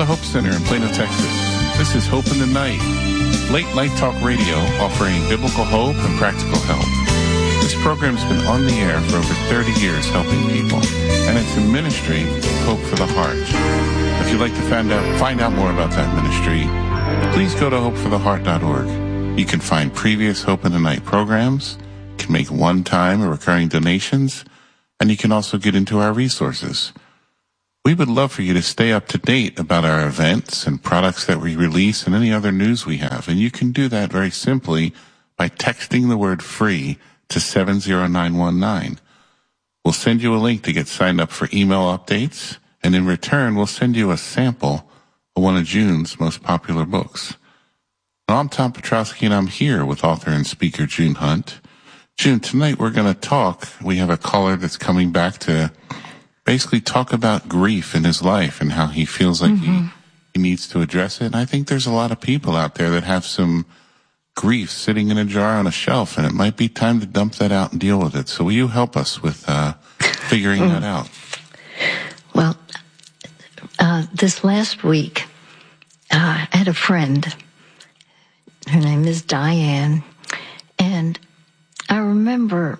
the Hope Center in Plano, Texas. This is Hope in the Night, late night talk radio offering biblical hope and practical help. This program's been on the air for over 30 years helping people, and it's a ministry, Hope for the Heart. If you'd like to find out more about that ministry, please go to hopefortheheart.org. You can find previous Hope in the Night programs, can make one-time or recurring donations, and you can also get into our resources. We would love for you to stay up to date about our events and products that we release and any other news we have. And you can do that very simply by texting the word free to 70919. We'll send you a link to get signed up for email updates. And in return, we'll send you a sample of one of June's most popular books. Now, I'm Tom Petrowski, and I'm here with author and speaker June Hunt. June, tonight we're going to talk. We have a caller that's coming back to basically talk about grief in his life and how he feels like he needs to address it. And I think there's a lot of people out there that have some grief sitting in a jar on a shelf, and it might be time to dump that out and deal with it. So will you help us with figuring that out? Well, this last week, I had a friend. Her name is Diane, and I remember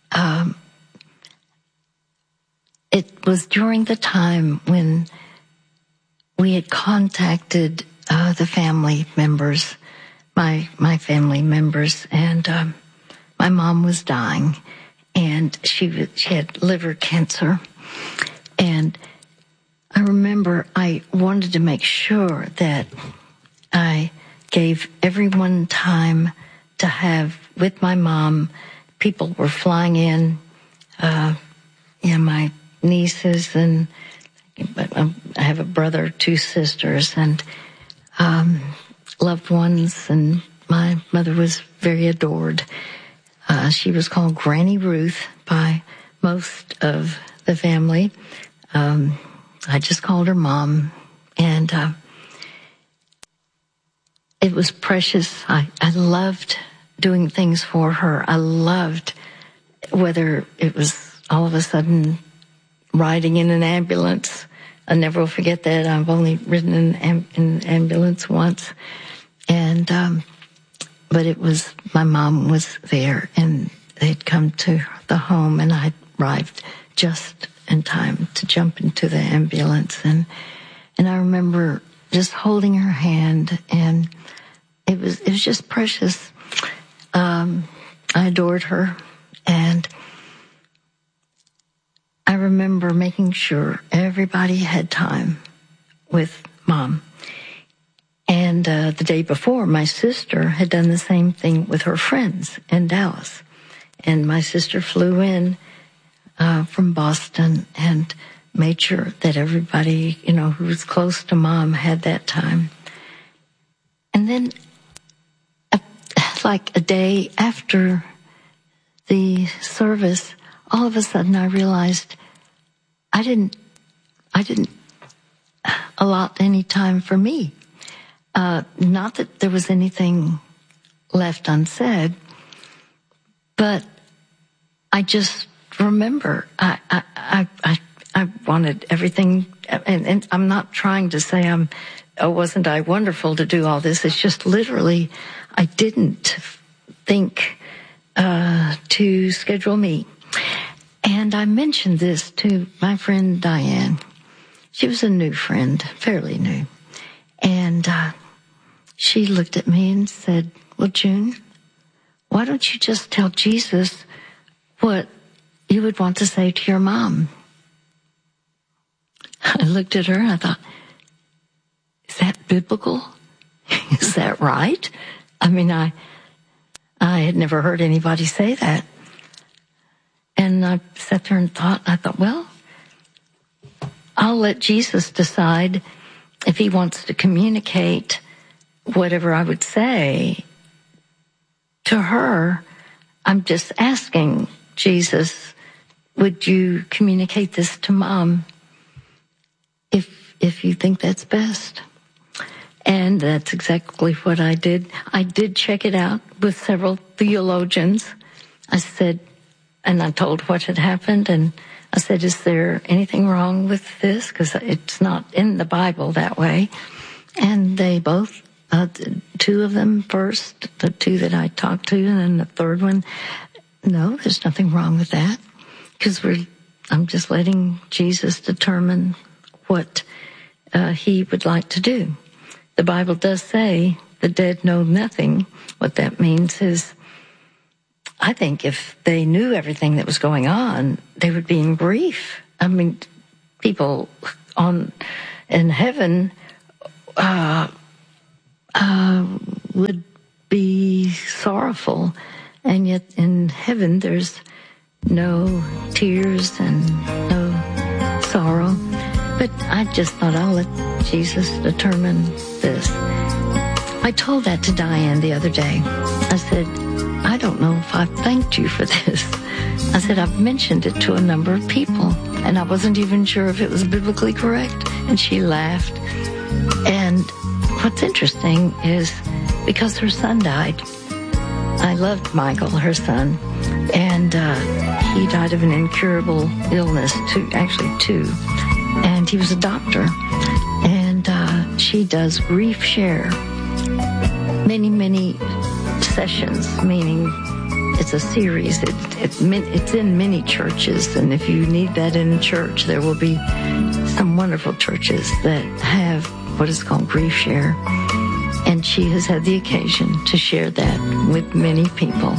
it was during the time when we had contacted the family members, my family members, and my mom was dying, and she had liver cancer. And I remember I wanted to make sure that I gave everyone time to have with my mom. People were flying in, my nieces, and I have a brother, 2 sisters, and loved ones, and my mother was very adored. She was called Granny Ruth by most of the family. I just called her Mom, and it was precious. I loved doing things for her. I loved whether it was all of a sudden riding in an ambulance. I never will forget that. I've only ridden in an ambulance once. And, but it was, my mom was there, and they'd come to the home, and I arrived just in time to jump into the ambulance. And I remember just holding her hand, and it was just precious. I adored her, and I remember making sure everybody had time with Mom. And the day before, my sister had done the same thing with her friends in Dallas. And my sister flew in from Boston and made sure that everybody, who was close to Mom had that time. And then, like a day after the service, all of a sudden I realized I didn't allot any time for me. Not that there was anything left unsaid, but I just remember I wanted everything, and I'm not trying to say wasn't I wonderful to do all this. It's just literally I didn't think to schedule me. And I mentioned this to my friend Diane. She was a new friend, fairly new. And she looked at me and said, "Well, June, why don't you just tell Jesus what you would want to say to your mom?" I looked at her and I thought, is that biblical? Is that right? I mean, I had never heard anybody say that. And I sat there and I thought, well, I'll let Jesus decide if he wants to communicate whatever I would say to her. I'm just asking Jesus, would you communicate this to Mom if you think that's best? And that's exactly what I did. I did check it out with several theologians. I said, and I told what had happened, and I said, is there anything wrong with this? Because it's not in the Bible that way. And they both, two of them first, the two that I talked to, and then the third one, no, there's nothing wrong with that. Because I'm just letting Jesus determine what he would like to do. The Bible does say the dead know nothing. What that means is, I think if they knew everything that was going on, they would be in grief. I mean, people in heaven would be sorrowful, and yet in heaven there's no tears and no sorrow. But I just thought I'll let Jesus determine this. I told that to Diane the other day. I said, I don't know if I've thanked you for this. I said, I've mentioned it to a number of people, and I wasn't even sure if it was biblically correct. And she laughed. And what's interesting is because her son died, I loved Michael, her son, and he died of an incurable illness, two. And he was a doctor. And she does Grief Share. Many sessions, meaning it's a series. It's in many churches, and if you need that in a church, there will be some wonderful churches that have what is called Grief Share. And she has had the occasion to share that with many people.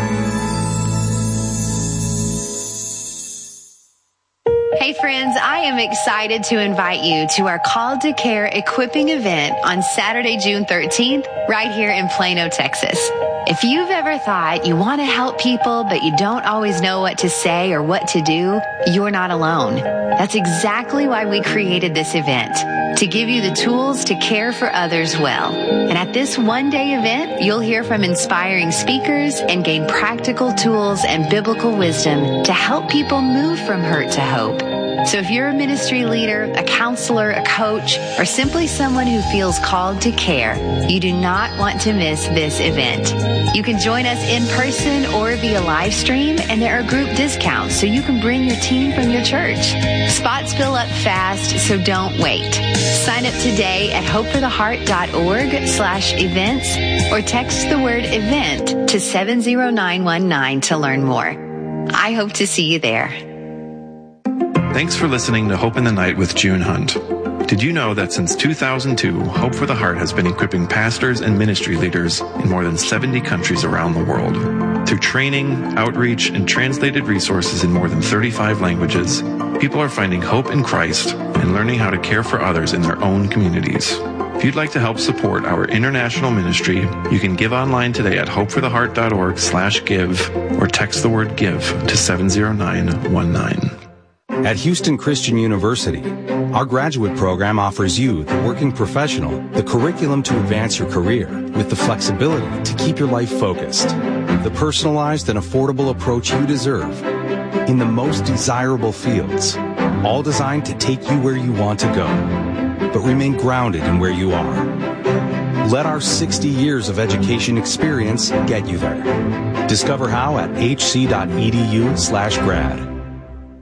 Hey friends, I am excited to invite you to our Called to Care equipping event on Saturday, June 13th, right here in Plano, Texas. If you've ever thought you want to help people, but you don't always know what to say or what to do, you're not alone. That's exactly why we created this event, to give you the tools to care for others well. And at this one-day event, you'll hear from inspiring speakers and gain practical tools and biblical wisdom to help people move from hurt to hope. So if you're a ministry leader, a counselor, a coach, or simply someone who feels called to care, you do not want to miss this event. You can join us in person or via live stream, and there are group discounts so you can bring your team from your church. Spots fill up fast, so don't wait. Sign up today at hopefortheheart.org/events or text the word event to 70919 to learn more. I hope to see you there. Thanks for listening to Hope in the Night with June Hunt. Did you know that since 2002, Hope for the Heart has been equipping pastors and ministry leaders in more than 70 countries around the world? Through training, outreach, and translated resources in more than 35 languages, people are finding hope in Christ and learning how to care for others in their own communities. If you'd like to help support our international ministry, you can give online today at hopefortheheart.org/give or text the word give to 70919. At Houston Christian University, our graduate program offers you, the working professional, the curriculum to advance your career with the flexibility to keep your life focused, the personalized and affordable approach you deserve in the most desirable fields, all designed to take you where you want to go, but remain grounded in where you are. Let our 60 years of education experience get you there. Discover how at hc.edu/grad.